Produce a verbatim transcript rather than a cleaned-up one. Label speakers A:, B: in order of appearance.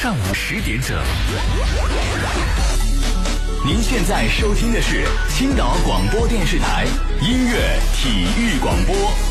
A: 上午十点整。您现在收听的是青岛广播电视台音乐体育广播。